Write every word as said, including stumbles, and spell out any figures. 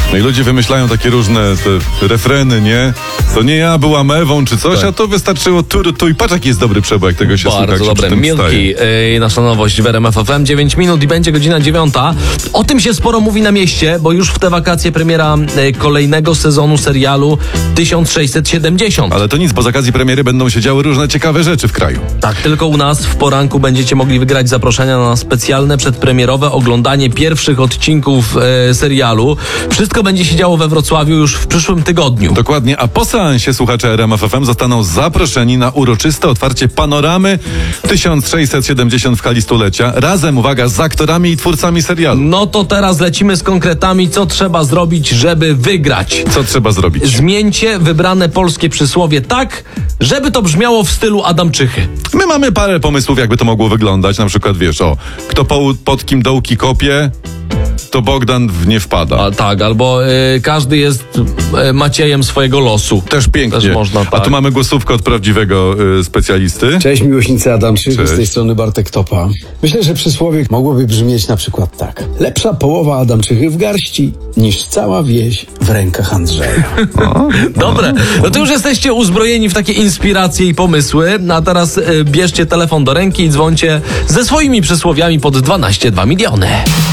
No i ludzie wymyślają takie różne te refreny, nie? To nie ja byłam Ewą czy coś, Tak. a to wystarczyło tu, tu i patrz jaki jest dobry przebój, jak tego się słucha. Bardzo jak się dobre. przy tym Milki, yy, nasza nowość w R M F F M. dziewięć minut i będzie godzina dziewiąta. O tym się sporo mówi na mieście, bo już w te wakacje premiera yy, kolejnego sezonu serialu tysiąc sześćset siedemdziesiąt. Ale to nic, bo z okazji premiery będą się działy różne ciekawe rzeczy w kraju. Tak, tylko u nas w poranku będziecie mogli wygrać zaproszenia na specjalne przedpremierowe oglądanie pierwszych odcinków e, serialu. Wszystko będzie się działo we Wrocławiu już w przyszłym tygodniu. Dokładnie, a po seansie słuchacze R M F F M zostaną zaproszeni na uroczyste otwarcie panoramy tysiąc sześćset siedemdziesiąt w hali stulecia. Razem, uwaga, z aktorami i twórcami serialu. No to teraz lecimy z konkretami, co trzeba zrobić, żeby wygrać. Co trzeba zrobić? Zmieńcie wybrane polskie przysłowie tak, żeby to brzmiało w stylu Adamczychy. My mamy parę pomysłów, jakby to mogło wyglądać. Na przykład, wiesz, o, kto po, pod kim dołki kopie, to Bogdan w nie wpada. A, tak, albo y, każdy jest y, Maciejem swojego losu. Też pięknie. Też można, tak. A tu mamy głosówkę od prawdziwego y, specjalisty. Cześć miłośnicy Adamczyków, Cześć. z tej strony Bartek Topa. Myślę, że przysłowie mogłoby brzmieć na przykład tak. Lepsza połowa Adamczychy w garści niż cała wieś w rękach Andrzeja. Dobre, no to już jesteście uzbrojeni w takie inspiracje i pomysły. No a teraz y, bierzcie telefon do ręki i dzwońcie ze swoimi przysłowiami pod dwanaście dwa miliony.